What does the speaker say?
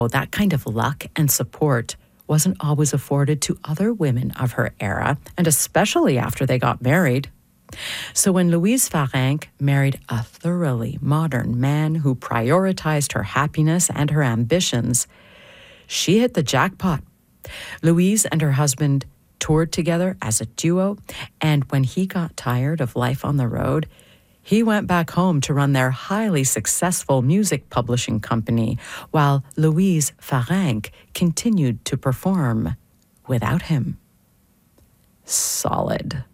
That kind of luck and support wasn't always afforded to other women of her era, and especially after they got married. So when Louise Farenc married a thoroughly modern man who prioritized her happiness and her ambitions, she hit the jackpot. Louise and her husband toured together as a duo, and when he got tired of life on the road, he went back home to run their highly successful music publishing company, while Louise Farenc continued to perform without him. Solid.